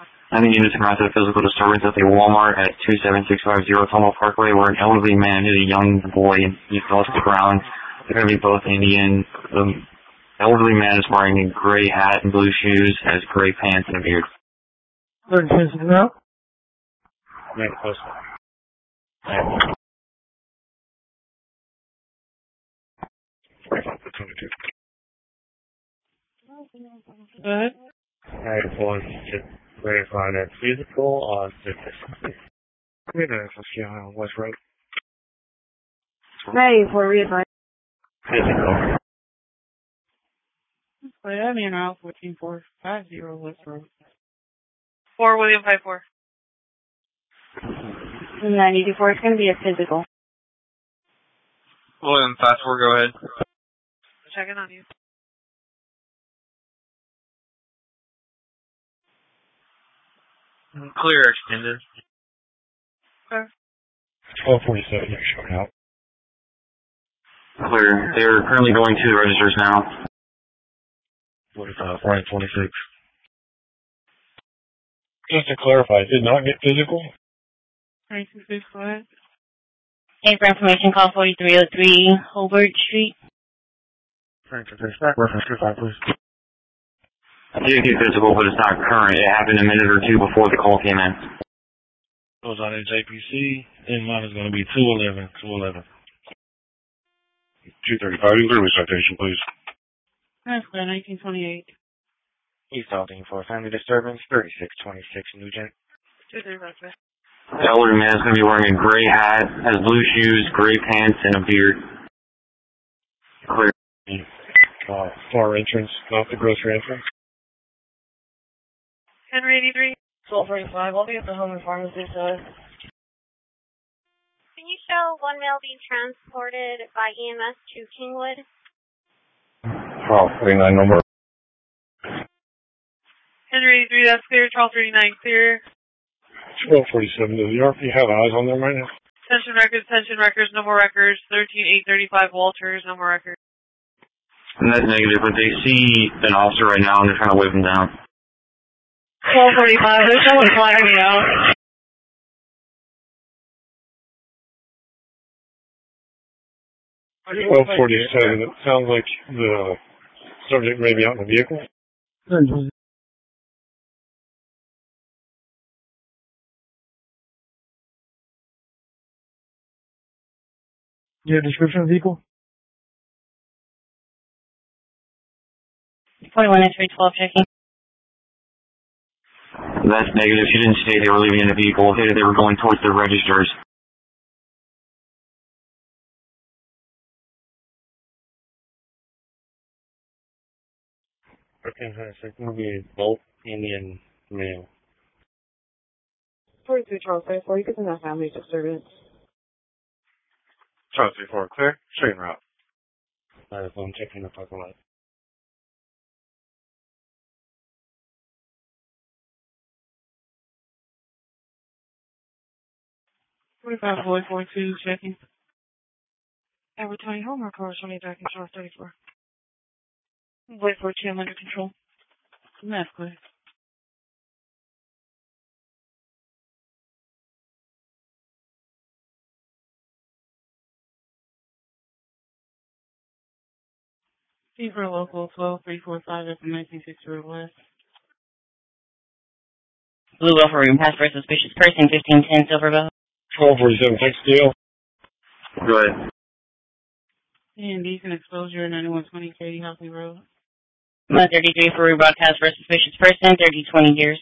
I think units are a physical disturbance at the Walmart at 27650 Tomo Parkway, where an elderly man hit a young boy and he fell to the ground. They're going to be both Indian. The elderly man is wearing a gray hat and blue shoes, has gray pants and a beard. Third person now? Right, close. Go ahead. Alright, so just verify that physical or physical. We're going to see on West Road. Ready for readline. Physical. Wait, I'm in aisle 14450 West Road. 4 William 54. 984, it's going to be a physical. William 54, go ahead. Checking on you. Clear extended. Okay. 1247, you're showing out. Clear. They're currently going to the registers now. What is that? 426. Just to clarify, did not get physical? 326, go ahead. Hey, for information, call 4303 Hobart Street. Reference 25, please. I did get physical, but it's not current. It happened a minute or two before the call came in. Goes on in JPC. In line is going to be 211. 235. Include citation, please. That's clear, 1928. He's talking for family disturbance, 3626 Nugent. 235, sir. The elderly man is going to be wearing a gray hat, has blue shoes, gray pants, and a beard. Clear. Far entrance, not the grocery entrance. Henry 83. 1245, I'll be at the home and pharmacy side. Can you show one male being transported by EMS to Kingwood? 39 number. Henry 83, that's clear. 1239, clear. 1247, does the RP have eyes on them right now? Tension records, no more records. 13835 Walters, no more records. And that's negative, but they see an officer right now and they're trying to wave him down. 1245, there's someone flying me out. At 1247, it sounds like the subject may be out in the vehicle. You have a description of the vehicle? 41-312 checking. That's negative. She didn't say they were leaving in the vehicle. They were going towards the registers. Okay, it's going to be both Indian male. 42 Charles 34, you get in that family disturbance. Charles 34, clear? Straight route. Alright, so I'm checking the parking lot. Boy 42, checking. And we're turning home, our car's running back in Charles 34. Boy 42, I'm under control. That's clear. C for local 12345 at the 1960 Road West. Blue Alpha Room, pass for a suspicious person, 1510 Silverbow. 1247, text deal. Go ahead. And decent exposure, 9120 Katie Hopley Road. 33 for rebroadcast for a suspicious person, 3020 years.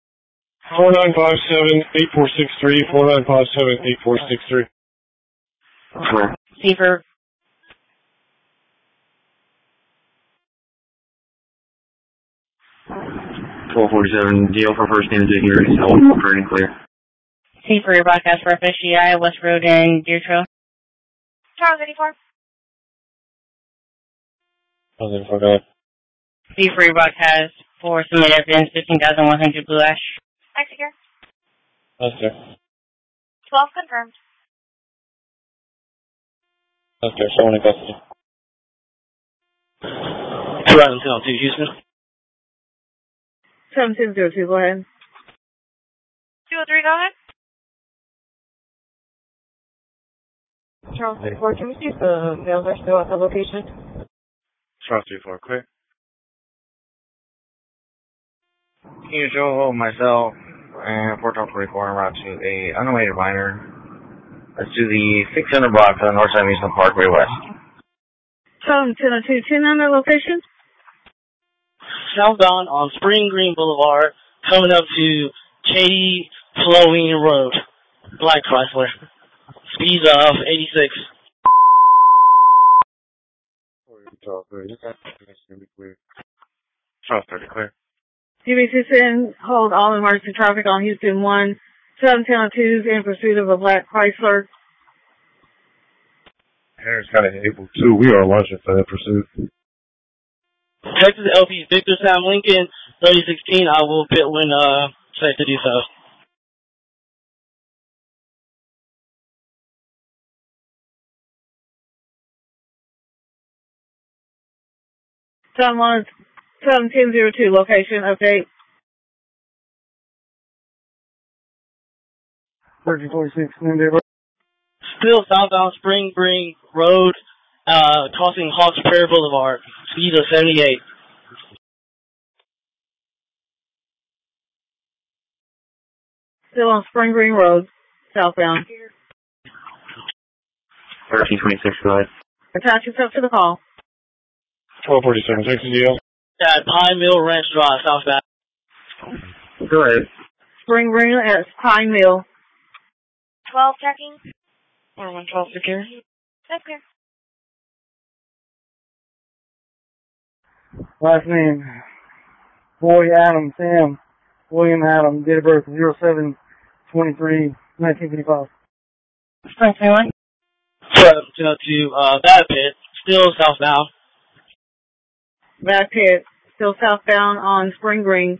4957-8463, 4957-8463. Clear. C for 1247, deal for first name to hear, so pretty clear. C for rebroadcast for FSGI, West Road and Deer Trail. Charles 84. C for rebroadcast for submit evidence, 15,100 Blue Ash. Exit here. That's there. 12 confirmed. That's there, someone in custody. 2002, Houston. 7202, go ahead. 203, go ahead. Charles 34, can we see if the males are still at the location? Charles 34, clear. King Joe, myself, and 444 en route to a unrelated minor. Let's do the 600 block on North Side Eastern Parkway West. 1002, 10 on that location. Southbound on Spring Green Boulevard, coming up to Katy Flowing Road. Black Chrysler. Speeds of 86. Charles 30, clear. DB210, hold all emergency traffic on Houston 1. 71002 in pursuit of a black Chrysler. Harris County April 2, we are launching for that pursuit. Texas LP Victor Sam Lincoln, 3016. I will pit when safe to do so. Sun 1, 71002, location update. 1346, Still southbound Spring Green Road, crossing Hawks Prairie Boulevard. Speed of 78. Still on Spring Green Road, southbound. 1326, go ahead. Attach yourself to the call. 1247, Jackson DL. At Pine Mill Ranch Drive, southbound. Go ahead. Spring Green at Pine Mill. 12 checking. 112 secure. That's clear. last name, Boy Adam Sam, William Adam, date of birth 07/23/1955. Spring 21. To Bad Pit, still southbound. Bad Pit, still southbound on Spring Green.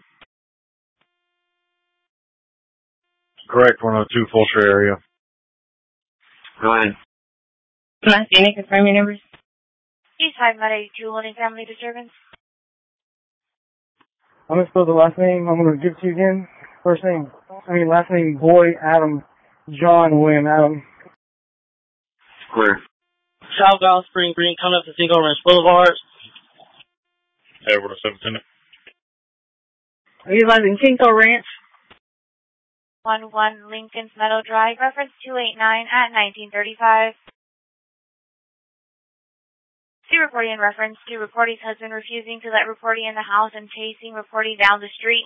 Correct, 102, Fulshire area. Go ahead. Last unit, confirm your numbers. East 582, holding family disturbance. I'm going to spell the last name. I'm going to give it to you again. Last name, Boy Adam, John William Adam. Clear. Southbound Spring Green, coming up to Cinco Ranch Boulevard. Edward 710. Are you guys in Cinco Ranch? 11 Lincoln's Meadow Drive, reference 289 at 1935. See reporting in reference to reportee's husband refusing to let reportee in the house and chasing reportee down the street.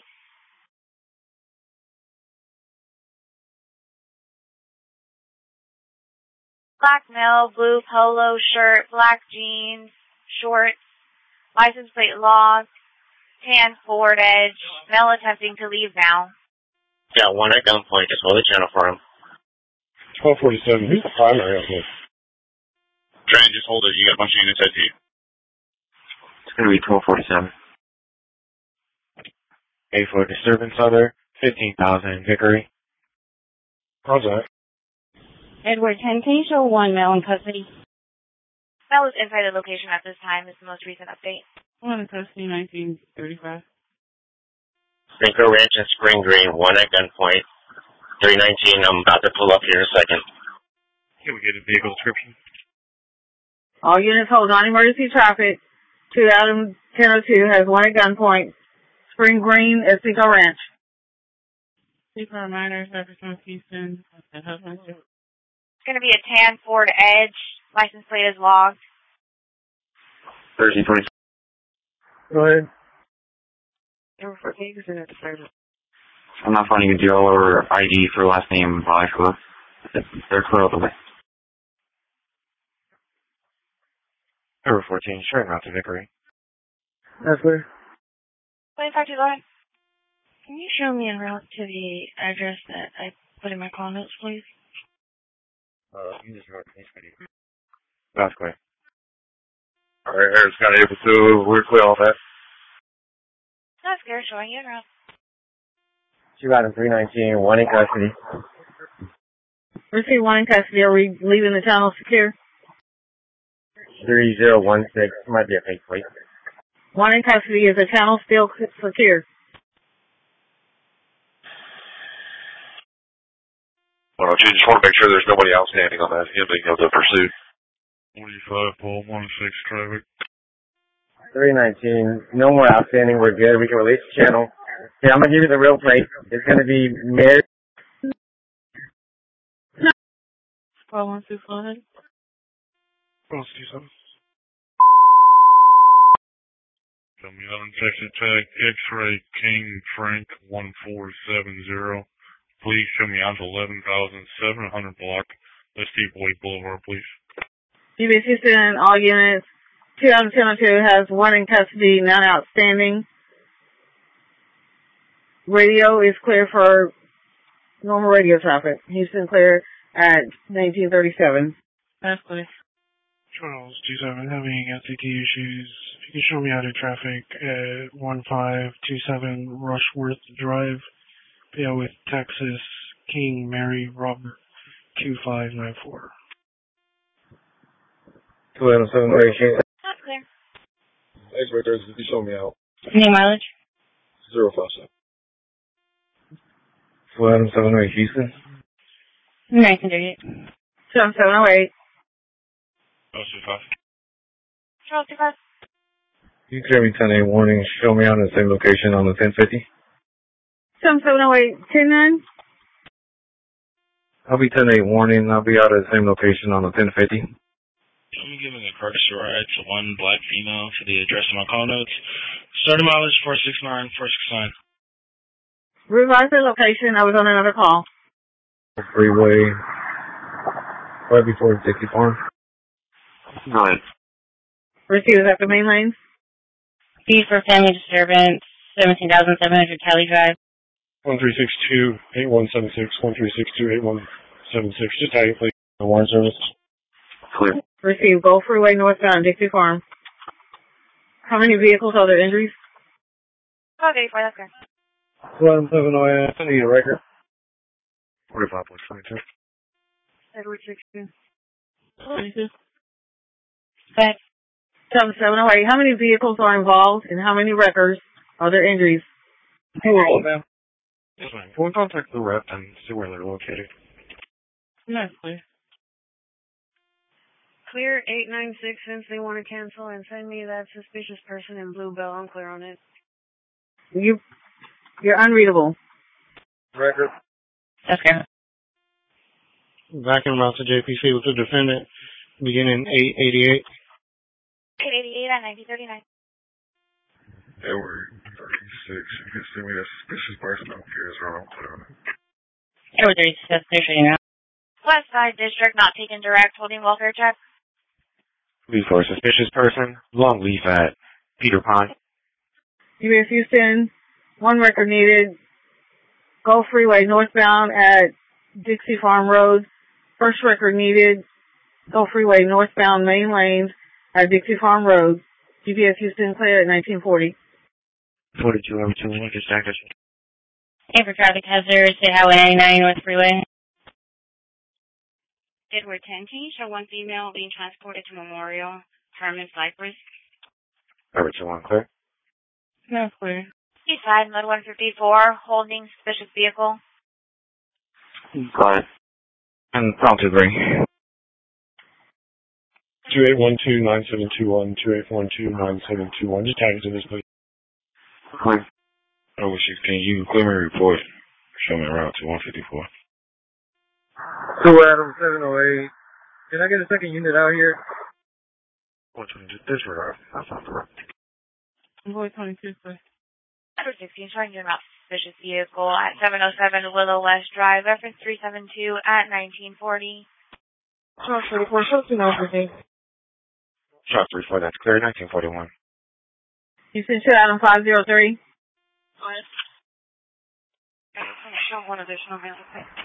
Black male, blue polo shirt, black jeans, shorts, license plate logged, tan Ford Edge, male attempting to leave now. Got one at gunpoint, just hold the channel for him. 1247, who's the primary on this? Try and just hold it, you got a bunch of units at you. It's going to be 1247. A4 disturbance other, 15,000, Hickory. How's that? Edward 10, can you show one male in custody? Male is inside the location at this time is the most recent update. One in custody, 1935. Cinco Ranch and Spring Green, one at gunpoint. 319, I'm about to pull up here in a second. Can we get a vehicle description? All units hold non-emergency traffic. 2 Adam 1002 has one at gunpoint. Spring Green at Cinco Ranch. Super minors, represent Houston. It's going to be a tan Ford Edge. License plate is logged. 1326. Go ahead. I'm not finding a deal or ID for last name Blyford. They're clear all the way. Number 14, straight out to Hickory. That's clear. 25 to go ahead. Can you show me en route to the address that I put in my call notes, please? That's clear. Alright, Harris County April 2, we're clear on that. That's clear, showing you en route. 2 out of 319, one in custody. Receive one in custody. Are we leaving the channel secure? 3016, might be a fake plate. One in custody. Is the channel still secure? Roger. Just want to make sure there's nobody outstanding on that ending of the pursuit. 45, pull 16 traffic. 319. No more outstanding. We're good. We can release the channel. Yeah, I'm going to give you the real plate. It's going to be Mary. 512, go ahead. 27. Show me unchecked tag X-ray King Frank 1470. Please show me out to 11,700 block. Let's Deepway Boulevard, please. UBS Houston, all units. 2002 has one in custody, none outstanding. Radio is clear for normal radio traffic. Houston clear at 1937. That's clear. Charles 27, having SCT issues. If you can show me out of traffic at 1527 Rushworth Drive, with Texas, King Mary Robert 2594. 207 ratio. That's clear. Thanks, right there. You show me out. New mileage? 057. 207 ratio, Houston. 1938. 7708. Charles 25. Charles 25. You clear me 10-8 warning. Show me out in the same location on the 1050. 7708, 109. I'll be 10-8 warning. I'll be out at the same location on the 1050. I'm giving a courtesy ride to one black female for the address of my call notes. Starting mileage 469, 469. Revise the location. I was on another call. Freeway. Right before Dixie Farm. Go ahead. Receive at the main lanes. Feed for family disturbance, 17,700 Cali Drive. 1362-8176, 1362-8176. Just how you please the warrant service. Clear. Receive Gulf Freeway northbound Dixie Farm. How many vehicles are there injuries? Okay, for that's good. 170, I need a record. 45.22. Edward 16. 22. But 7708. How many vehicles are involved and how many wreckers are there injuries? Hello, ma'am. Yes, ma'am. Can we contact the rep and see where they're located? No, please. Clear 896 since they want to cancel and send me that suspicious person in Blue Bell. I'm clear on it. You're unreadable. Record. okay. Back in route to JPC with the defendant, beginning 888. 888 at 1939. Edward 36. You can send me that suspicious person. I don't care. It's wrong. I'm clear on it. Edward 36, station now. West Side District not taking direct, holding welfare check. Leave for a suspicious person. Long leave at Peter Pond. UBS Houston, one record needed. Gulf Freeway northbound at Dixie Farm Road. First record needed. Gulf Freeway northbound main lanes at Dixie Farm Road. UBS Houston clear at 1940. 42 over 2 Lincoln Stackers. Hey, for traffic hazard, say Highway 99 North Freeway. Edward 10, can you show one female being transported to Memorial, Herman Cypress? Edward 21, clear. No, clear. Eastside, Mud 154, holding suspicious vehicle. Go ahead. And I'll to agree. 2812-9721, 2812-9721. Just tag it to this, please. Clear. Over 16, you can clear me report. Show me around to 154. 2 Adam 708. Can I get a second unit out here? What's in disregard? That's not correct. Boy 22, please. Edward 16, trying to get about suspicious vehicle at 707 Willow West Drive, reference 372 at 1940. Charles 34, something over me. Shot 34, that's clear. 1941. Houston, shut out on 503. Show one additional vehicle.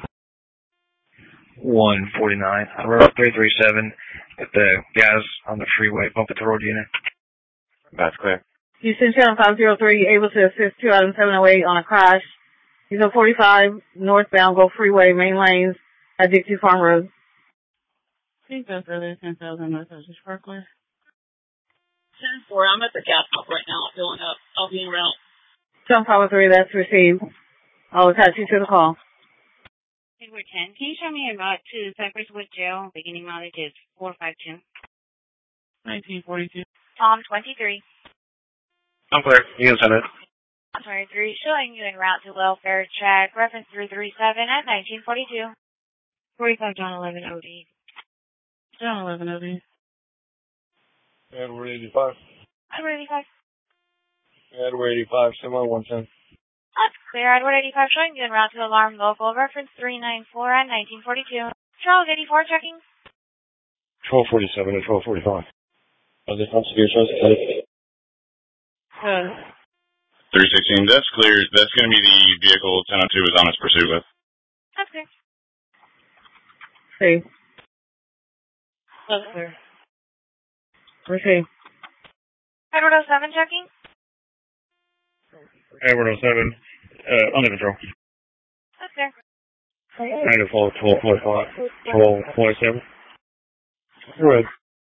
149. Road 337. If the guys on the freeway bump at the road unit. That's clear. Houston, shut on 503. Able to assist 2 out of 708 on a crash. He's on 45 northbound Gulf Freeway main lanes at Dixie Farm Road. I think that's earlier 10,000 North Ocean Parkway. 10-4. I'm at the gas pump right now, filling up. I'll be en route. 7503, that's received. I'll attach you to the call. Edward 10. Can you show me a route to Cypress Wood Jail? Beginning mileage is 452. 1942. Tom 23. I'm clear. You can send it. 23, showing you en route to welfare check. Reference 337 at 1942. 45 John 11 OD. John 11 OD. Edward 85. Edward 85. Edward 85, similar 110. That's clear. Edward 85 showing you en route to alarm local. Reference 394 at 1942. Charles 84 checking. 1247 and 1245. Are they constitutional? 316, that's clear. That's going to be the vehicle 1002 is on its pursuit with. That's clear. See. That's clear. Okay. Edward 07 checking. Edward 07, under control. That's clear. Kind of 1245, 1227. Go ahead.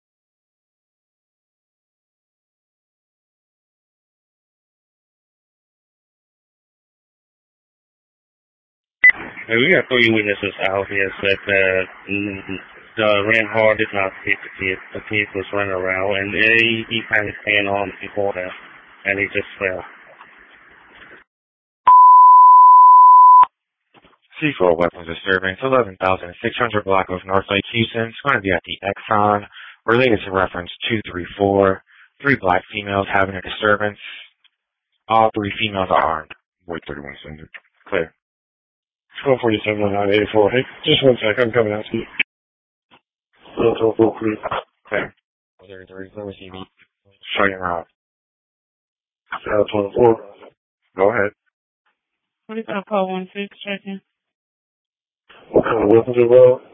We got 3 witnesses out here that ran hard did not hit the kid. The kid was running around and he kind of ran on before that and he just fell. C4 weapons disturbance, 11,600 block of North Lake Houston. It's going to be at the Exxon. Related to reference 234. 3 black females having a disturbance. All 3 females are armed. Wait 31 seconds. Clear. 1247 and 984. Hey, just 1 sec. I'm coming out to you. 1243. Clear. 33. Let me see me. Show you around. 24. Go ahead. 45 call 16 checking. What kind of weapons involved?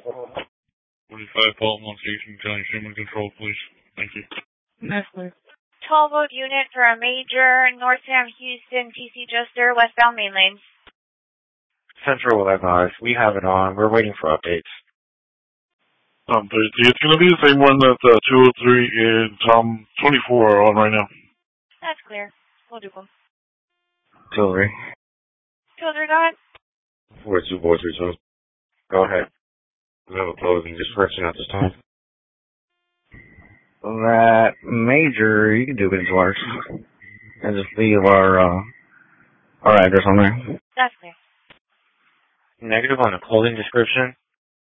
45 Paul 16, County Human Control, please. Thank you. That's clear. 12 vote unit for a major, North Sam Houston, TC Juster, westbound main lane. Central will advise. We have it on. We're waiting for updates. 30. It's going to be the same one that 203 and 24 are on right now. That's clear. We'll do them. 203. 203, go ahead. 4243, Go ahead. We have a closing discretion at this time. That major, you can do business works. And just leave our address on there. That's clear. Negative on the clothing description.